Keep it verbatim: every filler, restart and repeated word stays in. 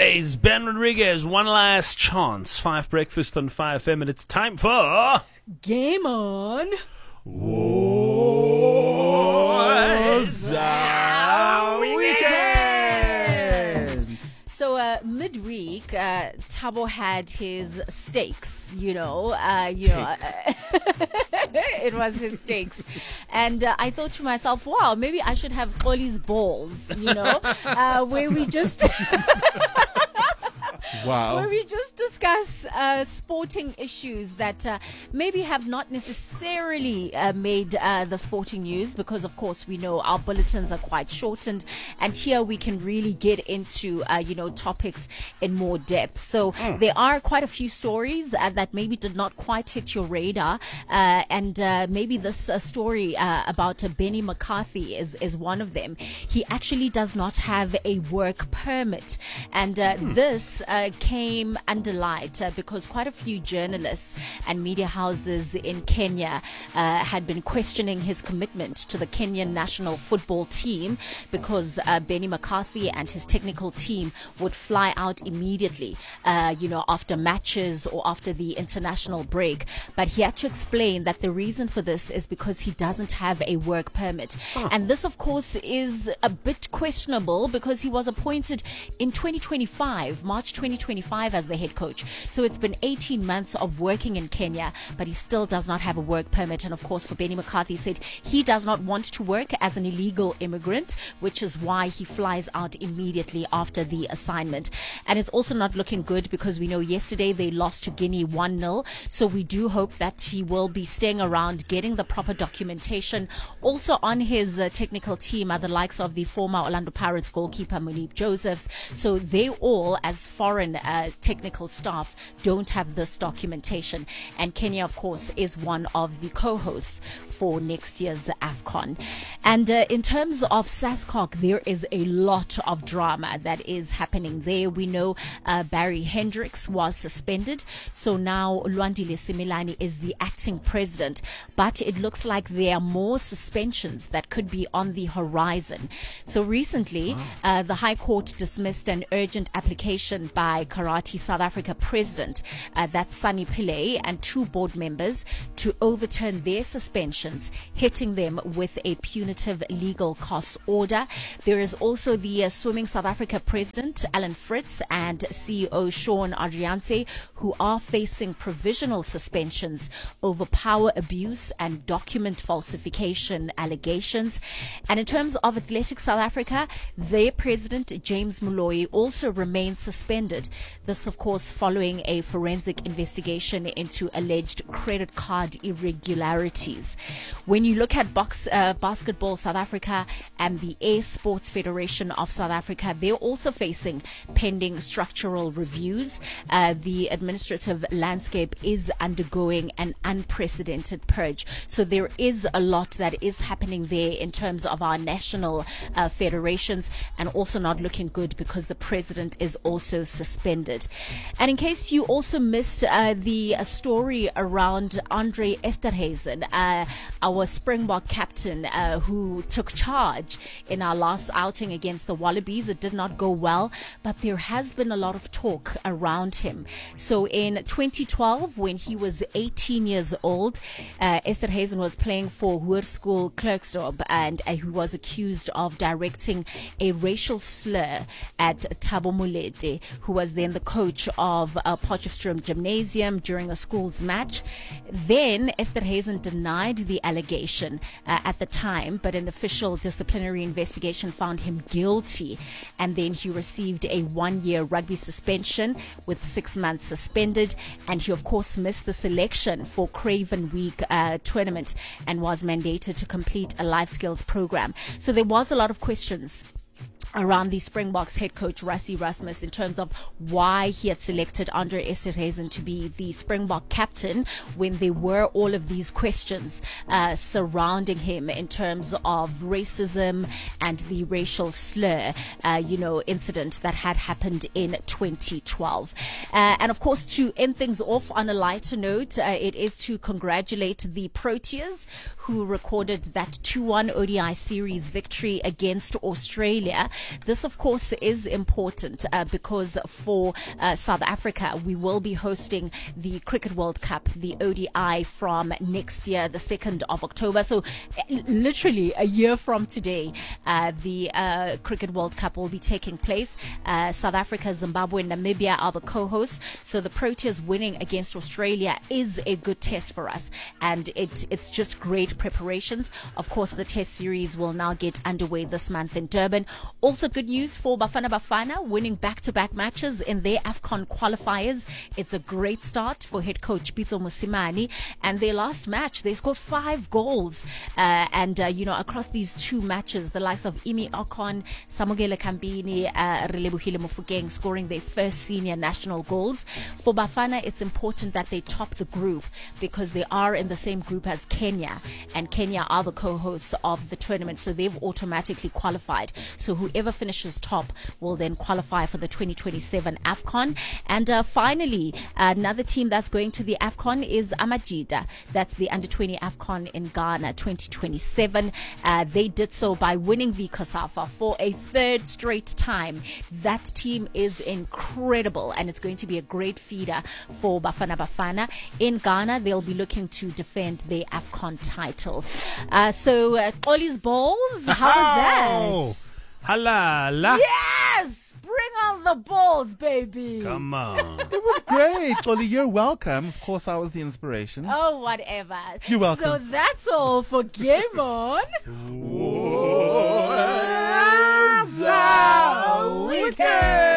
days. Ben Rodriguez, one last chance. Five breakfast on five F M, and it's time for Game On. What's our weekend? So uh, midweek, uh, Thabo had his steaks. You know, uh, you know, uh, it was his steaks, and uh, I thought to myself, wow, maybe I should have Xoli's balls. You know, uh, where we just. Wow. Where we just discuss uh, sporting issues that uh, maybe have not necessarily uh, made uh, the sporting news, because of course we know our bulletins are quite shortened, and here we can really get into uh, you know topics in more depth. So mm. there are quite a few stories uh, that maybe did not quite hit your radar, uh, and uh, maybe this uh, story uh, about uh, Benny McCarthy is is one of them. He actually does not have a work permit, and uh, mm. this. Uh, came under light uh, because quite a few journalists and media houses in Kenya uh, had been questioning his commitment to the Kenyan national football team, because uh, Benny McCarthy and his technical team would fly out immediately, uh, you know, after matches or after the international break. But he had to explain that the reason for this is because he doesn't have a work permit. Huh. And this, of course, is a bit questionable because he was appointed in twenty twenty-five, March twenty twenty-five, as the head coach. So it's been eighteen months of working in Kenya, but he still does not have a work permit. And of course, for Benny McCarthy, said he does not want to work as an illegal immigrant, which is why he flies out immediately after the assignment. And it's also not looking good because we know yesterday they lost to Guinea one nil. So we do hope that he will be staying around, getting the proper documentation. Also on his uh, technical team are the likes of the former Orlando Pirates goalkeeper Monique Josephs. So they all, as foreign uh, technical staff, don't have this documentation. And Kenya, of course, is one of the co-hosts for next year's AFCON. And uh, in terms of SASCOC, there is a lot of drama that is happening there. We know uh, Barry Hendricks was suspended, so now Lwandile Similani is the acting president, but it looks like there are more suspensions that could be on the horizon. So recently, wow. uh, the High Court dismissed an urgent application by Karate South Africa president, uh, that's Sunny Pillay, and two board members to overturn their suspension, hitting them with a punitive legal costs order. There is also the uh, Swimming South Africa president, Alan Fritz, and C E O Sean Adrianse, who are facing provisional suspensions over power abuse and document falsification allegations. And in terms of Athletics South Africa, their president, James Moloi, also remains suspended. This, of course, following a forensic investigation into alleged credit card irregularities. When you look at box, uh, Basketball South Africa and the Air Sports Federation of South Africa, they're also facing pending structural reviews. Uh, the administrative landscape is undergoing an unprecedented purge. So there is a lot that is happening there in terms of our national uh, federations, and also not looking good because the president is also suspended. And in case you also missed uh, the uh, story around Andre Esterhuizen, uh, our Springbok captain, uh, who took charge in our last outing against the Wallabies. It did not go well, but there has been a lot of talk around him. So in twenty twelve, when he was eighteen years old, uh, Esterhuizen was playing for Hoërskool Klerksdorp, and uh, he was accused of directing a racial slur at Thabo Molete, who was then the coach of uh, Potchefstroom Gymnasium, during a school's match. Then Esterhuizen denied the allegation uh, at the time, but an official disciplinary investigation found him guilty, and then he received a one-year rugby suspension with six months suspended, and he of course missed the selection for Craven Week uh, tournament and was mandated to complete a life skills program. So there was a lot of questions around the Springboks head coach Rassie Erasmus in terms of why he had selected Andre Esterhuizen to be the Springbok captain when there were all of these questions uh, surrounding him in terms of racism and the racial slur, uh, you know, incident that had happened in twenty twelve. Uh, and of course, to end things off on a lighter note, uh, it is to congratulate the Proteas, who recorded that two one O D I series victory against Australia. This, of course, is important uh, because for uh, South Africa, we will be hosting the Cricket World Cup, the O D I, from next year, the second of October. So uh, literally a year from today, uh, the uh, Cricket World Cup will be taking place. Uh, South Africa, Zimbabwe, and Namibia are the co-hosts. So the Proteas winning against Australia is a good test for us. And it, it's just great preparations. Of course, the test series will now get underway this month in Durban. Also good news for Bafana Bafana, winning back-to-back matches in their AFCON qualifiers. It's a great start for head coach Pitso Mosimane. And their last match, they scored five goals. Uh, and, uh, you know, across these two matches, the likes of Imi Okon, Samugele Kambini, uh, Relebohile Mofokeng scoring their first senior national goals. For Bafana, it's important that they top the group because they are in the same group as Kenya, and Kenya are the co-hosts of the tournament, so they've automatically qualified. So whoever finishes top will then qualify for the twenty twenty-seven AFCON. And uh, finally, another team that's going to the AFCON is Amajida. That's the under twenty AFCON in Ghana twenty twenty-seven. Uh, they did so by winning the COSAFA for a third straight time. That team is incredible, and it's going to be a great feeder for Bafana Bafana. In Ghana, they'll be looking to defend their AFCON title. Uh, so, uh, Oli's balls, how was that? Halala. Yes! Bring on the balls, baby. Come on. It was great. Oli, you're welcome. Of course, I was the inspiration. Oh, whatever. You're welcome. So that's all for Game On. What's a weekend?